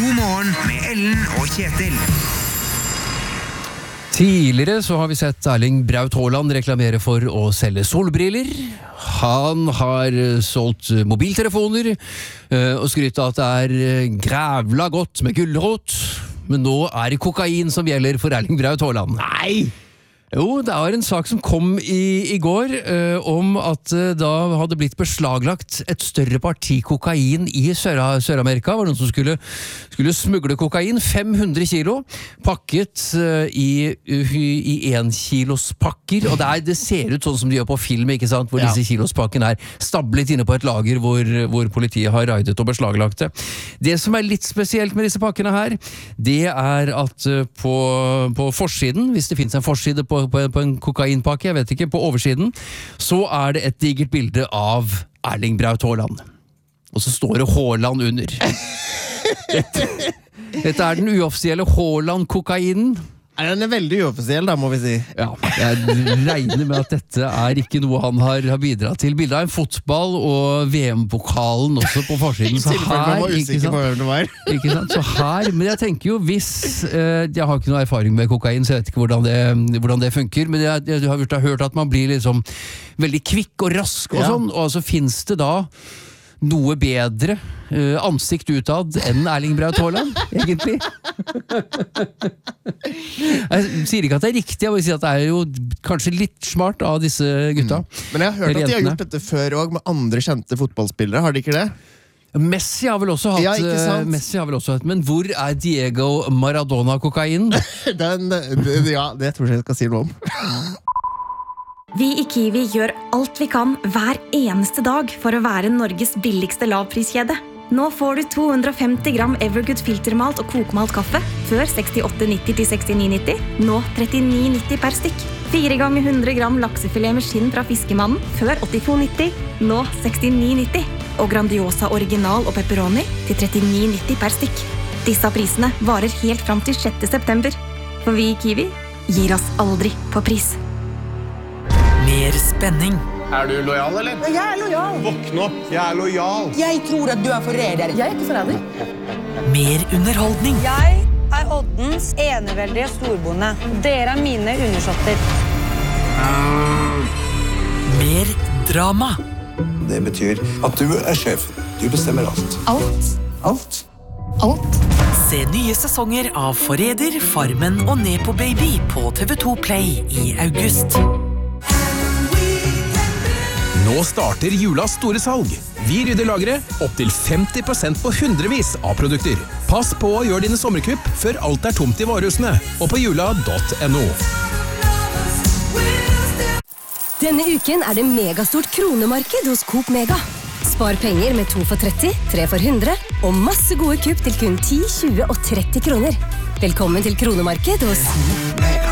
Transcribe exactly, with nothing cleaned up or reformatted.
God morgen med Ellen og Kjetil. Tidligere så har vi sett Erling Braut Haaland reklamere for å selge solbriller. Han har solgt mobiltelefoner og skrytt av at det er grævla godt med gulrot. Men nå er det kokain som gjelder for Erling Braut Haaland. Nei! Jo, det er en sak som kom i, i går eh, om at eh, da hadde blitt beslaglagt et større parti kokain i Sør- Sør-Amerika. Det var noen som skulle, skulle smugle kokain, fem hundre kilo, pakket eh, i, i en kilos pakker, og det, er, det ser ut sånn som de gjør på film, ikke sant? Hvor Ja. disse kilospakken er stablet inne på et lager hvor, hvor politiet har raidet og beslaglagt det. Det som er litt spesielt med disse pakkene her, det er at eh, på, på forsiden, hvis det finnes en forside på På, på en kokainpakke, jeg vet ikke, på oversiden, så er det et digert bilde av Erling Braut Haaland. Og så står det Haaland under. Dette, dette er den uoffisielle Haaland-kokainen. Den er veldig uoffisiell da, må vi si. Ja, jeg regner med at dette er ikke noe han har, har bidratt til. Bildet av en fotball og V M-pokalen også på forsiden. Så Tilfelle man her, var ikke usikker på sant? hvem det var. Ikke sant? Så her, men jeg tenker jo hvis eh, jeg har ikke noe erfaring med kokain, så jeg vet ikke hvordan det, hvordan det funker, men jeg, jeg har hørt, hørt at man blir liksom veldig kvikk og rask og Ja. sånn, og så finnes det da noe bedre eh, ansikt utad enn Erling Braut Haaland, egentlig. Jeg sier ikke at det er riktig, jeg vil si at det er jo kanskje litt smart av disse gutta. Men jeg har hørt Eller at de har jentene. gjort dette før også med andre kjente fotballspillere, har de ikke det? Messi har vel også hatt, Ja, ikke sant? eh, Messi har vel også hatt, men hvor er Diego Maradona-kokain? Den, ja, det tror jeg jeg skal si noe om. Vi i Kiwi gjør alt vi kan hver eneste dag for å være Norges billigste lavpriskjede. Nå får du to hundre og femti gram Evergood filtermalt og kokmalt kaffe før sekstiåtte nitti til sekstini nitti. Nå trettini nitti per stykk. Fire ganger hundre gram laksefilet med skinn fra fiskemannen før åttito nitti. Nå sekstini nitti. Og Grandiosa original og pepperoni til trettini nitti per stykk. Disse prisene varer helt fram til sjette september. For vi i Kiwi gir oss aldri på pris. Mer spenning, Er du lojal, eller? Jeg er lojal. Våkn opp, jeg er lojal. Jeg tror at du er forræder. Jeg er ikke forræder. mer underholdning, Jeg er Oddens eneveldige storbonde. Dere er mine undersåtter. mer drama. Det betyr at du er sjef. Du bestemmer alt. Alt. Alt. Alt. Se nye sesonger av Forræder, Farmen og Nepo Baby på T V to Play i august. Nå starter julas store salg. Vi rydder lageret opp til femti prosent på hundrevis av produkter. Pass på å gjøre dine sommerkupp før alt er tomt i varehusene og på jula punktum no. Denne uken er det megastort kronemarked hos Coop Mega. Spar penger med to for tretti, tre for hundre og masse gode kupp til kun ti, tjue og tretti kroner. Velkommen til kronemarked hos